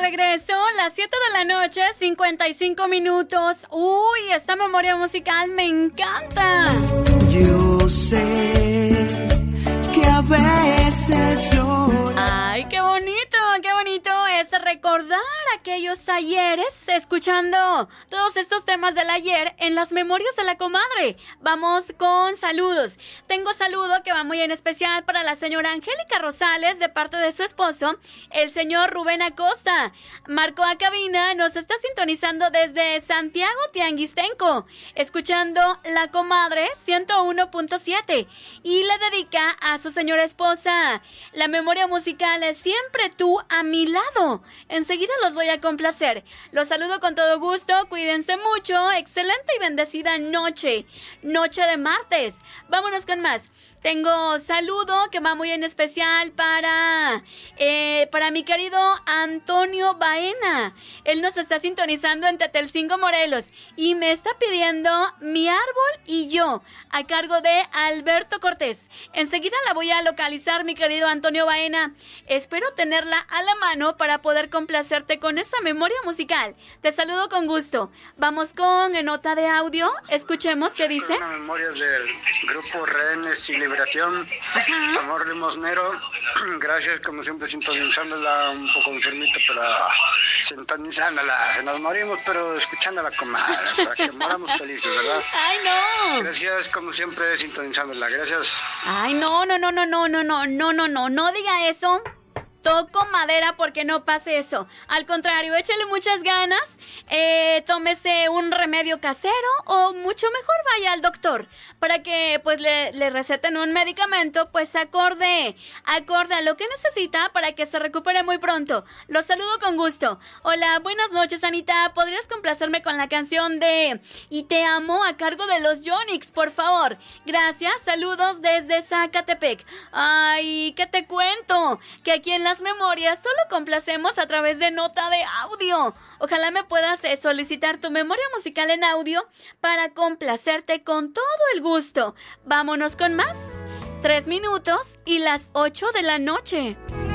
regreso, las 7 de la noche, 55 minutos. Uy, esta memoria musical me encanta. Yo sé que a veces yo... Ay, qué bonito es recordar aquellos ayeres, escuchando todos estos temas del ayer en las memorias de la comadre. Vamos con saludos. Tengo saludo que va muy en especial para la señora Angélica Rosales de parte de su esposo, el señor Rubén Acosta. Marcó a cabina, nos está sintonizando desde Santiago Tianguistenco, escuchando la comadre 101.7 y le dedica a su señora esposa la memoria musical Siempre tú a mi lado. Enseguida los voy a complacer. Los saludo con todo gusto, cuídense mucho, excelente y bendecida noche de martes. Vámonos con más. Tengo saludo que va muy en especial para mi querido Antonio Baena. Él nos está sintonizando en Tetelcingo, Morelos, y me está pidiendo Mi árbol y yo, a cargo de Alberto Cortés. Enseguida la voy a localizar, mi querido Antonio Baena. Espero tenerla a la mano para poder complacerte con esa memoria musical. Te saludo con gusto. Vamos con nota de audio. Escuchemos qué dice. Una memoria del grupo Rehenes y Liberación, Amor Limosnero. Gracias, como siempre, sintonizándola, un poco enfermita, pero sintonizándola. Se nos morimos, pero escuchándola, comadre, para que moramos felices, ¿verdad? ¡Ay, no! Gracias, como siempre, sintonizándola. Gracias. ¡Ay, no diga eso! Toco madera porque no pase eso. Al contrario, échale muchas ganas, tómese un remedio casero o mucho mejor vaya al doctor para que pues le receten un medicamento pues acorde a lo que necesita para que se recupere muy pronto. Los saludo con gusto. Hola, buenas noches, Anita. ¿Podrías complacerme con la canción de Y te amo a cargo de los Yonix, por favor? Gracias, saludos desde Zacatepec. Ay, ¿qué te cuento? Que aquí en las memorias solo complacemos a través de nota de audio. Ojalá me puedas solicitar tu memoria musical en audio para complacerte con todo el gusto. Vámonos con más. 3 minutos y las 8 de la noche.